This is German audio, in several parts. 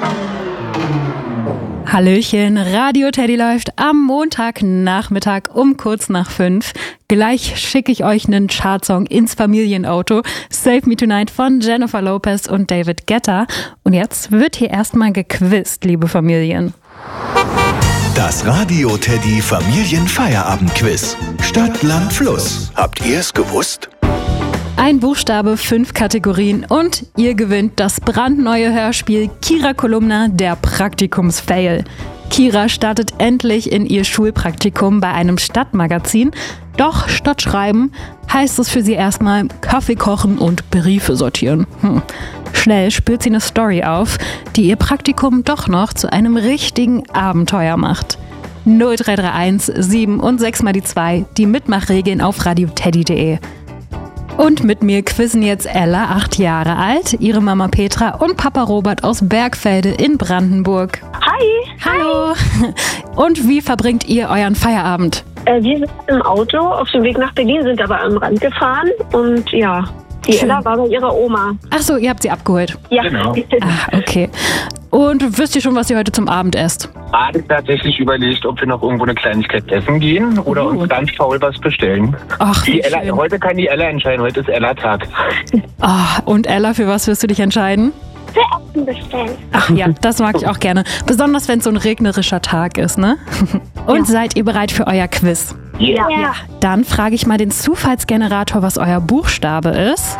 Hallöchen, Radio Teddy läuft am Montagnachmittag um kurz nach 5. Gleich schicke ich euch einen Chartsong ins Familienauto. Save Me Tonight von Jennifer Lopez und David Guetta. Und jetzt wird hier erstmal gequizt, liebe Familien. Das Radio Teddy Familienfeierabend-Quiz. Stadt, Land, Fluss. Habt ihr es gewusst? Ein Buchstabe, 5 Kategorien und ihr gewinnt das brandneue Hörspiel Kira Kolumna, der Praktikums-Fail. Kira startet endlich in ihr Schulpraktikum bei einem Stadtmagazin. Doch statt schreiben heißt es für sie erstmal Kaffee kochen und Briefe sortieren. Schnell spürt sie eine Story auf, die ihr Praktikum doch noch zu einem richtigen Abenteuer macht. 0331 7 und 6 mal die 2, die Mitmachregeln auf radioteddy.de. Und mit mir quizzen jetzt Ella, 8 Jahre alt, ihre Mama Petra und Papa Robert aus Bergfelde in Brandenburg. Hi! Hallo! Und wie verbringt ihr euren Feierabend? Wir sind im Auto auf dem Weg nach Berlin, sind aber am Rand gefahren und ja, die Schön. Ella war bei ihrer Oma. Ach so, ihr habt sie abgeholt. Ja, Genau. Ah, okay. Und wisst ihr schon, was ihr heute zum Abend esst? Gerade tatsächlich überlegt, ob wir noch irgendwo eine Kleinigkeit essen gehen oder uns ganz faul was bestellen. Ach, wie Die Ella, schön. heute kann die Ella entscheiden, heute ist Ella-Tag. Ah, und Ella, für was wirst du dich entscheiden? Für Essen bestellen. Ach ja, das mag ich auch gerne. Besonders wenn es so ein regnerischer Tag ist, ne? Und seid ihr bereit für euer Quiz? Yeah. Ja. Dann frage ich mal den Zufallsgenerator, was euer Buchstabe ist.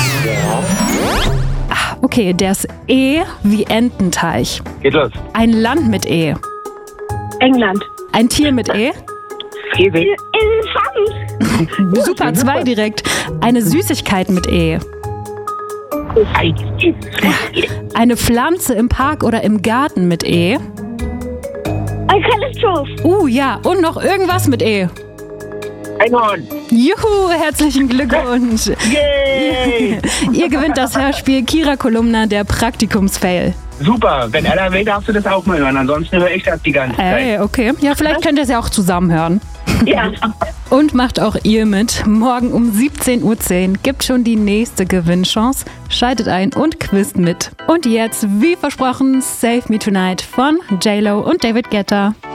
Ah, okay, der ist E wie Ententeich. Geht los. Ein Land mit E. England. Ein Tier mit E. Esel. Elefant. Super, 2 direkt. Eine Süßigkeit mit E. Ei. Eine Pflanze im Park oder im Garten mit E. Eukalyptus. Ja, und noch irgendwas mit E. Einhorn. Juhu, herzlichen Glückwunsch. Yay. Ihr gewinnt das Hörspiel Kira Kolumna, der Praktikums-Fail. Super, wenn Ella will, darfst du das auch mal hören. Ansonsten höre ich das die ganze Zeit. Ey, okay. Ja, vielleicht könnt ihr es ja auch zusammen hören. Ja. Und macht auch ihr mit. Morgen um 17:10 Uhr gibt schon die nächste Gewinnchance. Schaltet ein und quizt mit. Und jetzt, wie versprochen, Save Me Tonight von J-Lo und David Guetta.